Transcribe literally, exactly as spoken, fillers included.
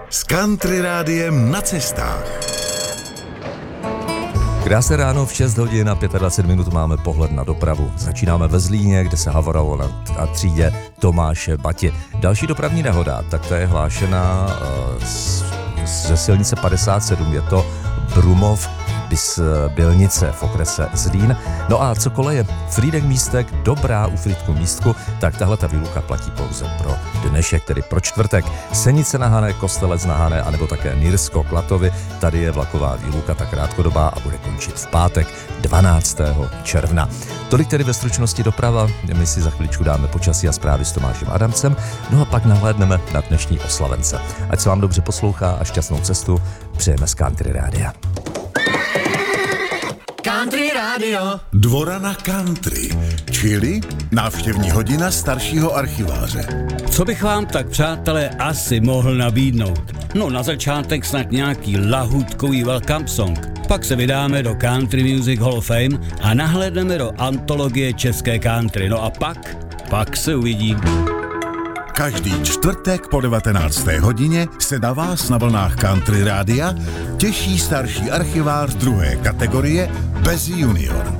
s Country Rádiem na cestách. Krásné ráno, v šest hodin a dvacet pět minut máme pohled na dopravu. Začínáme ve Zlíně, kde se havarovalo na třídě Tomáše Bati. Další dopravní nehoda, tak to je hlášena uh, z, ze silnice padesát sedm, je to Brumov bis Bylnice v okrese Zlín. No a co koleje Frýdek Místek, Dobrá u Frýdku Místku, tak tahle ta výluka platí pouze pro dnešek, tedy pro čtvrtek. Senice na Hané, Kostelec na Hané, anebo také Nýrsko Klatovy. Tady je vlaková výluka tak krátkodobá a bude končit v pátek dvanáctého června. Tolik tedy ve stručnosti doprava. My si za chviličku dáme počasí a zprávy s Tomášem Adamcem, no a pak nahlédneme na dnešní oslavence. Ať se vám dobře poslouchá a šťastnou cestu přejeme z Country Rádia. Country Radio. Dvora na country, čili návštěvní hodina staršího archiváře. Co bych vám tak, přátelé, asi mohl nabídnout? No na začátek snad nějaký lahůdkový welcome song. Pak se vydáme do Country Music Hall of Fame a nahlédneme do antologie české country. No a pak, pak se uvidí. Každý čtvrtek po devatenácté hodině se na vás na vlnách Country Rádia těší starší archivář druhé kategorie Bez junior.